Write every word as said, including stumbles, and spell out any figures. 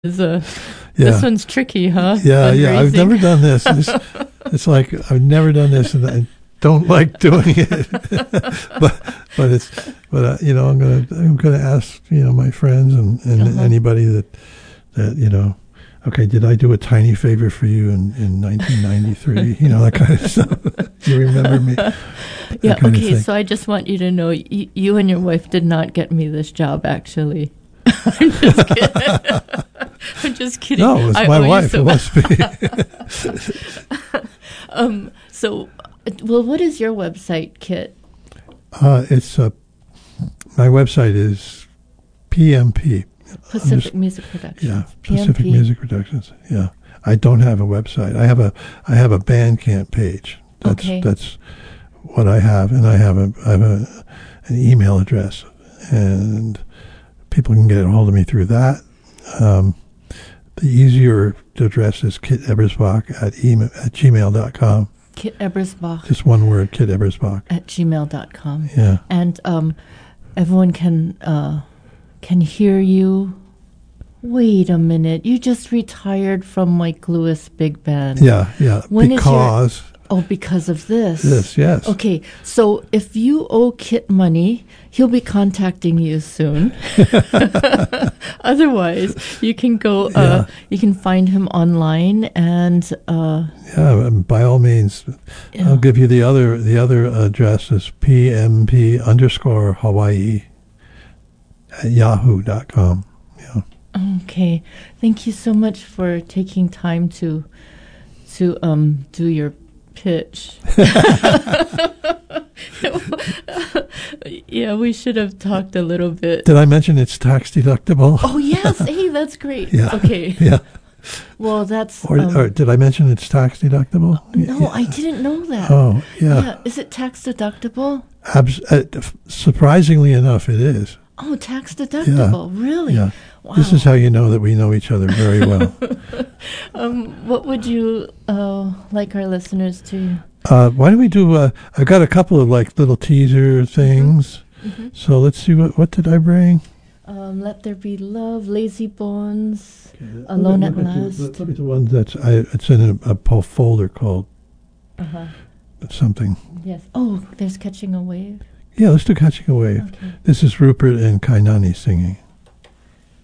is uh, Yeah. this one's tricky, huh? Yeah, yeah. I've Fundraising. never done this. It's, it's like I've never done this, and I don't like doing it. but but it's but uh, you know I'm gonna I'm gonna ask you know my friends and, and Uh-huh. anybody that that you know. Okay, did I do a tiny favor for you in, in nineteen ninety-three? You know, that kind of stuff. You remember me? That Yeah, kind of okay, thing. so I just want you to know y- you and your wife did not get me this job, actually. I'm just kidding. I'm just kidding. No, it was I my owe you wife. so It must be. um, so, uh, well, what is your website, Kit? uh, it's uh, my website is P M P. Pacific just- Music Productions. Yeah, Pacific P M P. Music Productions. Yeah, I don't have a website. I have a I have a Bandcamp page. That's Okay. that's what I have, and I have a I have a, an email address, and people can get a hold of me through that. Um, the easier address is Kit Ebersbach at email at gmail dot com. Kit Ebersbach Just one word, Kit Ebersbach. at gmail dot com. Yeah. And um, everyone can uh, can hear you. Wait a minute. You just retired from Mike Lewis Big Band. Yeah, yeah. When is your- because Oh, because of this. this, yes. Okay, so if you owe Kit money, he'll be contacting you soon. Otherwise, you can go. Uh, Yeah. You can find him online, and uh, Yeah, um, by all means. yeah. I'll give you the other the other address is P M P underscore Hawaii at yahoo dot com. Yeah. Okay, thank you so much for taking time to to um do your pitch. Yeah, we should have talked a little bit. Did I mention it's tax deductible? Oh yes, hey, that's great. Yeah. Okay. Yeah. Well, that's. Or, um, or did I mention it's tax deductible? no, Yeah. I didn't know that. Oh, yeah. Yeah, is it tax deductible? Abs- uh, f- surprisingly enough, it is. Oh, tax deductible, really? Yeah. Wow. This is how you know that we know each other very well. Um, what would you uh, like our listeners to? Uh, why don't we do? Uh, I've got a couple of like little teaser things. Mm-hmm. So let's see what what did I bring? Um, Let There Be Love, Lazy Bones, Alone at Last. Let me the one that's I, it's in a, a po- folder called Uh-huh. something. Yes. Oh, there's Catching a Wave. Yeah, let's do Catching a Wave. Okay. This is Rupert and Kainani singing.